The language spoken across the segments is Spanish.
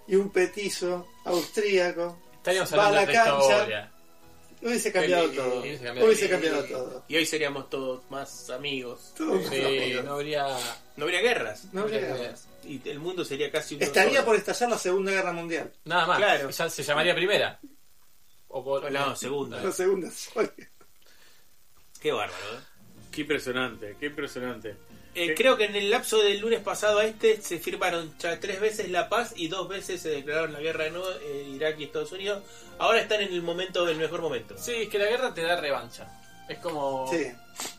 y un petizo austríaco Estaríamos va a hablando la de cancha, historia. hubiese cambiado todo. Hubiese cambiado todo. Y hoy seríamos todos más amigos. Todos Sí, amigos. no habría guerras. No habría guerras. Y el mundo sería casi un Estaría por estallar la Segunda Guerra Mundial. nada más. Claro. Ya se llamaría primera. O por No, segunda. La Segunda. Qué bárbaro, ¿eh? Qué impresionante, qué impresionante. Creo que en el lapso del lunes pasado a este se firmaron ya 3 veces la paz y 2 veces se declararon la guerra de nuevo Irak y Estados Unidos. Ahora están en el mejor momento. Sí, es que la guerra te da revancha. Es como... Sí.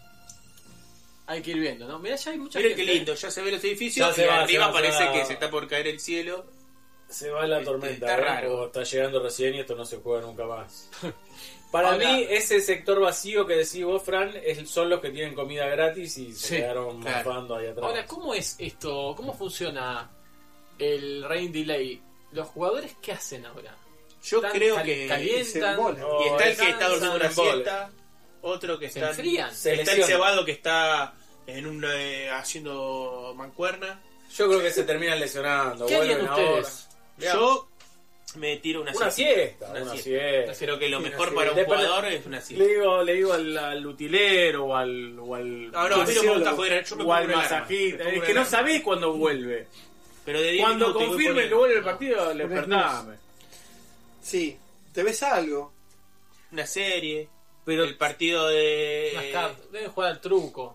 Hay que ir viendo, ¿no? Mirá, ya hay mucha Miren gente. qué lindo, ya se ven los edificios Ya y se va, arriba se parece va. que se está por caer el cielo. Se va la tormenta, está raro. Está llegando recién y esto no se juega nunca más. Para Ahora- mí, ese sector vacío que decís vos, Fran, son los que tienen comida gratis y se Sí, quedaron claro. mofando ahí atrás. Ahora, ¿cómo es esto? ¿Cómo funciona el rain delay? ¿Los jugadores qué hacen ahora? Yo ¿Están creo que... calientan? se embolan. Y está el que está descansan, durmiendo una embole. siesta, otro que Se está... enfrían. Se Está el lesiona. cebado que está en haciendo mancuerna. Yo creo que se terminan lesionando. ¿Qué harían vuelven ahora. ustedes? Mirá, Yo me tiro una Una siesta. siesta, una siesta. siesta. Creo que lo Sí, mejor una para un siesta. jugador es una siesta. Le digo al utilero o al No, a mí no me kinesiólogo, gusta jugar, yo me o pongo al una alarma. masajista. Me pongo Es una que no alarma. sabés cuándo vuelve. Pero de 10 Cuando minutos voy confirme que poniendo vuelve el partido, le Pones despertame. Sí. ¿Te ves algo? una serie, Pero el partido de... Unas cartas. Deben jugar al truco.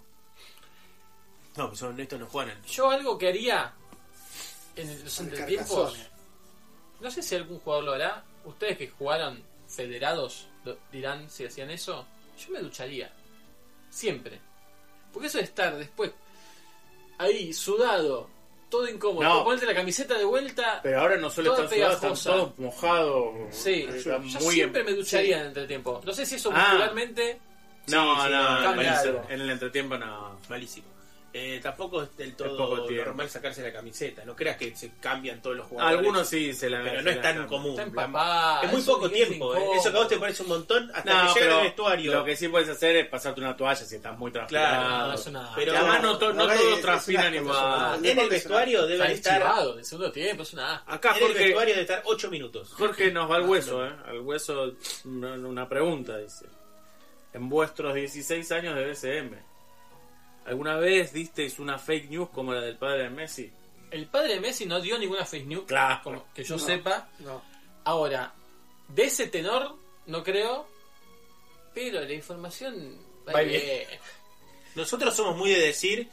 No, pues estos no juegan. Yo algo que haría en los Al entretiempos, Carcassonne. no sé si algún jugador lo hará. Ustedes que jugaron federados dirán si hacían eso. Yo me ducharía. Siempre. Porque eso de estar después ahí sudado, todo incómodo, No. ponerte la camiseta de vuelta. Pero ahora no solo Toda están sudados, están pegajosa. todos mojados. Sí, Están yo muy siempre em- me ducharía sí. en el entretiempo. No sé si eso Ah. muscularmente. No, Sí, sí, no, cambia en algo. el entretiempo no. Malísimo. Tampoco es del poco todo tiempo. normal sacarse la camiseta. No creas que se cambian todos los jugadores. Algunos sí se la Pero se no es la tan cambian. común. Está empapada. Es muy eso poco ni es tiempo. incómodo. Eso que a vos te parece un montón hasta No, que llega pero el vestuario. lo que sí puedes hacer es pasarte una toalla si estás muy transpirado. Claro, No, es una- pero Y además no No, todos es transpiran una igual. cosa, en el vestuario deben Salís estar... chivado en el segundo tiempo, es una asco. Acá En el Jorge, vestuario debe estar 8 minutos. Jorge nos va al hueso, Al hueso una pregunta, dice. En vuestros 16 años de BCM, ¿alguna vez disteis una fake news como la del padre de Messi? El padre de Messi no dio ninguna fake news, Claro. como que yo No. sepa. No. Ahora, de ese tenor, no creo, pero la información va Va bien. bien. Nosotros somos muy de decir,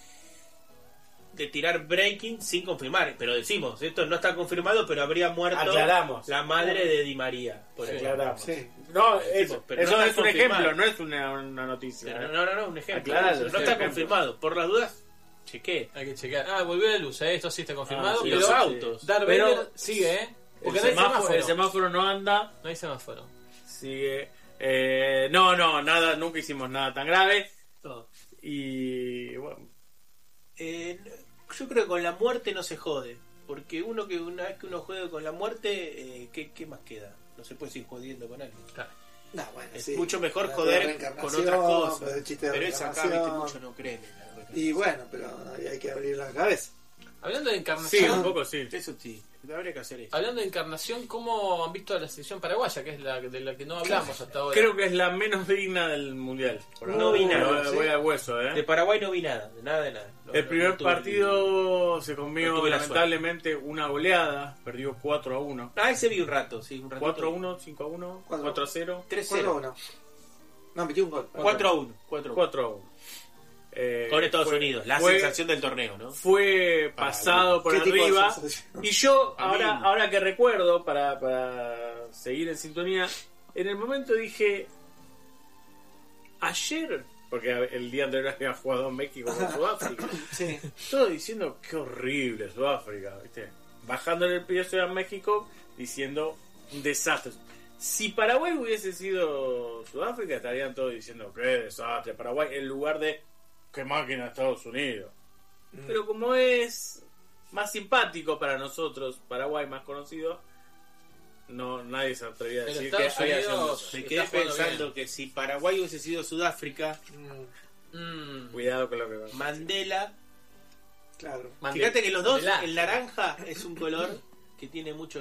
de tirar breaking sin confirmar, pero decimos, esto no está confirmado, pero habría muerto Aclaramos. la madre de Di María, por Sí. ejemplo. Aclaramos. Sí. No, Pero eso no está es un confirmado. ejemplo, no es una noticia. Pero no, un ejemplo. Aclaralo, no sí, está ejemplo. confirmado. Por las dudas, chequé. Hay que chequear. Ah, volvió la luz, esto sí está confirmado. Y sí, pero los sí. autos. Darth Pero- Vader sigue, Porque el no hay semáforo. el semáforo no anda, No hay semáforo. sigue. No, nada, nunca hicimos nada tan grave. Todo. Y bueno, Yo creo que con la muerte no se jode. Porque una vez que uno juega con la muerte, ¿qué más queda? No se puede seguir jodiendo con alguien. No, bueno, Es sí. mucho mejor La joder reencarnación, con otras cosas. pero el chiste de Pero esa acá, viste, reencarnación. mucho no creen en la reencarnación. Y bueno, pero hay que abrir la cabeza. Hablando de sí, encarnación, un poco sí. Eso sí, habría que hacer eso. hablando de encarnación, ¿cómo han visto a la selección paraguaya? Que es de la que no hablamos hasta ahora. Creo que es la menos digna del mundial. No vi nada, Voy sí. al hueso, De Paraguay no vi nada, de nada. El primer tuve- partido se comió no tuve la lamentablemente una goleada, perdió 4-1. Ese vi un rato, sí, un ratito. 4-1, 5-1, 4-0, 3-0. 4-1. No, metió un gol. 4-1. 4-1. 4-1. Con Estados Fue- Unidos, la fue- sensación del torneo, ¿no? Fue pasado por ¿Qué tipo de arriba. sensación? Y yo, A mí- ahora que recuerdo, para seguir en sintonía, en el momento dije, ayer, porque el día anterior había jugado en México con Sudáfrica, Sí. todo diciendo qué horrible Sudáfrica, ¿viste? Bajándole el pie a México diciendo un desastre. Si Paraguay hubiese sido Sudáfrica, estarían todos diciendo qué desastre Paraguay, en lugar de qué máquina Estados Unidos. Pero como es más simpático para nosotros, Paraguay más conocido, no nadie se atrevía a Pero decir que Estados había sido Unidos- un desastre. Me quedé Está jugando pensando que si Paraguay hubiese sido Sudáfrica, Cuidado con lo que va. Mandela. Claro. Fíjate que los dos, Mandela. el naranja es un color que tiene mucho